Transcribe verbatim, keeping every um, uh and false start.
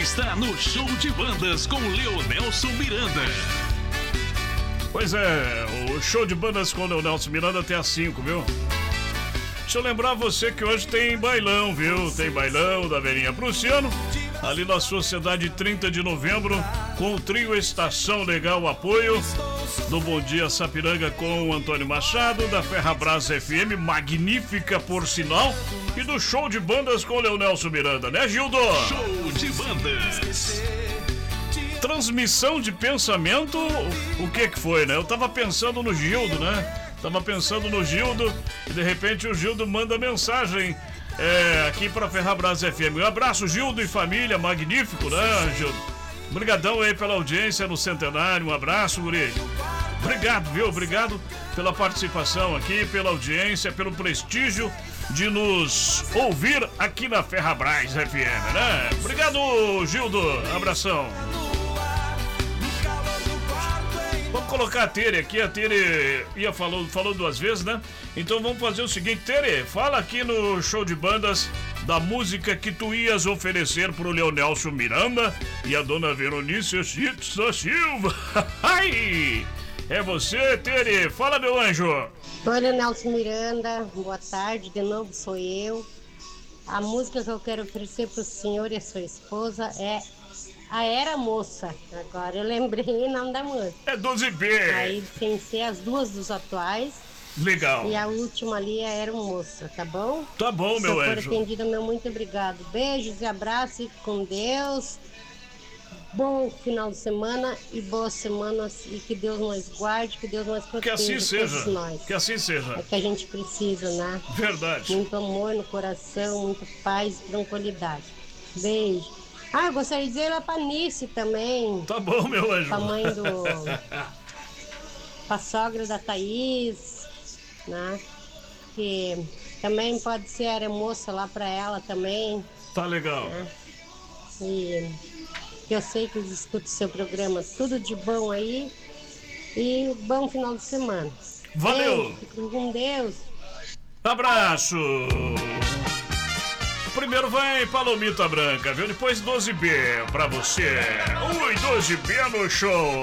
Está no Show de Bandas com Leonelson Miranda. Pois é, o Show de Bandas com Leonelson Miranda até às cinco, viu? Deixa eu lembrar você que hoje tem bailão, viu? Tem bailão da Verinha Prussiano, ali na Sociedade trinta de novembro, com o trio Estação Legal Apoio, do Bom Dia Sapiranga com o Antônio Machado, da Ferrabras F M, magnífica por sinal, e do Show de Bandas com Leonelson Miranda, né, Gildo? Show de Bandas. Transmissão de pensamento, o que que foi, né? Eu tava pensando no Gildo, né? Tava pensando no Gildo e de repente o Gildo manda mensagem é, aqui pra Ferrabras F M. Um abraço, Gildo e família, magnífico, né, Gildo? Obrigadão aí pela audiência no Centenário, um abraço, guri. Obrigado, viu? Obrigado pela participação aqui, pela audiência, pelo prestígio de nos ouvir aqui na Ferrabras F M, né? Obrigado, Gildo. Abração. Vamos colocar a Tere aqui, a Tere ia falou, falou duas vezes, né? Então vamos fazer o seguinte, Tere, fala aqui no Show de Bandas da música que tu ias oferecer pro Leonelson Miranda e a dona Veronice Citsa Silva. Ai! É você, Tere, fala, meu anjo. Oi, Leonelson Miranda, boa tarde, de novo sou eu. A música que eu quero oferecer pro senhor e a sua esposa é A Era Moça. Agora eu lembrei o nome da música. É doze B. Aí sem ser as duas dos atuais. Legal. E a última ali é A Era Moça, tá bom? Tá bom, meu Se eu anjo. for atendido, meu muito obrigado. Beijos e abraços, fique com Deus. Bom final de semana e boas semanas e que Deus nos guarde, que Deus nos proteja. Que assim seja. Todos nós. Que assim seja. É o que a gente precisa, né? Verdade. Muito amor no coração, muita paz e tranquilidade. Beijo. Ah, eu gostaria de dizer a Panice também. Tá bom, meu anjo. Pra mãe do... pra sogra da Thaís, né? Que também pode ser aeromoça lá pra ela também. Tá legal. Né? E que eu sei que eles escutam o seu programa. Tudo de bom aí. E bom final de semana. Valeu. Beijo, fiquem com Deus. Abraço. Primeiro vai Palomita Branca, viu? Depois doze B pra você. Ui, doze B no show.